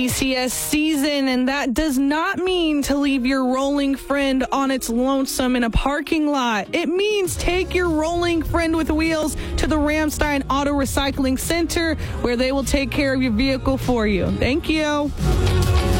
ACS season, and that does not mean to leave your rolling friend on its lonesome in a parking lot. It means take your rolling friend with wheels to the Ramstein Auto Recycling Center, where they will take care of your vehicle for you. Thank you.